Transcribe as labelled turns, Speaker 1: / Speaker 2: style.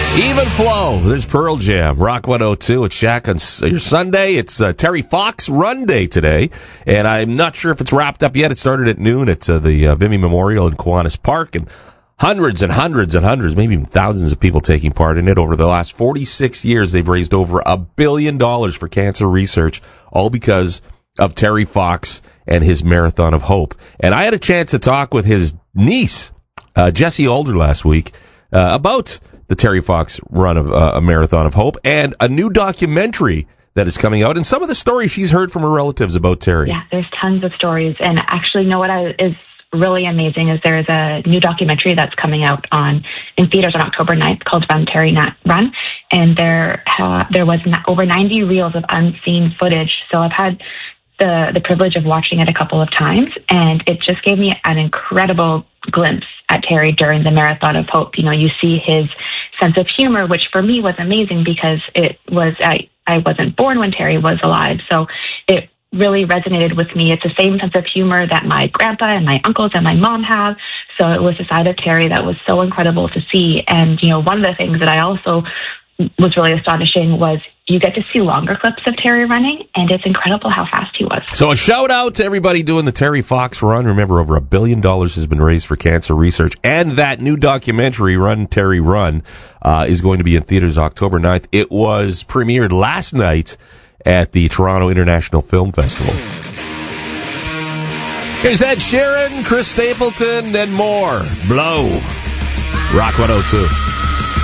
Speaker 1: Even flow. There's Pearl Jam. Rock 102. It's Shaq on your Sunday. It's Terry Fox Run Day today. And I'm not sure if it's wrapped up yet. It started at noon at the Vimy Memorial in Kiwanis Park. And hundreds and hundreds and hundreds, maybe even thousands of people taking part in it. Over the last 46 years, they've raised over $1 billion for cancer research, all because of Terry Fox and his Marathon of Hope. And I had a chance to talk with his niece, Jessie Alder, last week about the Terry Fox run of a Marathon of Hope and a new documentary that is coming out and some of the stories she's heard from her relatives about Terry.
Speaker 2: Yeah, there's tons of stories. And actually, you know what is really amazing is there's a new documentary that's coming out in theaters on October 9th called Run, Terry, Run. And there was over 90 reels of unseen footage. So I've had the privilege of watching it a couple of times, and it just gave me an incredible glimpse at Terry during the Marathon of Hope. You know, you see his sense of humor, which for me was amazing because I wasn't born when Terry was alive. So it really resonated with me. It's the same sense of humor that my grandpa and my uncles and my mom have. So it was a side of Terry that was so incredible to see. And, you know, one of the things that I also was really astonishing was you get to see longer clips of Terry running, and it's incredible how fast he was.
Speaker 1: So a shout out to everybody doing the Terry Fox run. Remember, over $1 billion has been raised for cancer research, and that new documentary, Run, Terry, Run, is going to be in theaters October 9th. It was premiered last night at the Toronto International Film Festival. Here's Ed Sheeran, Chris Stapleton, and more. Blow. Rock 102.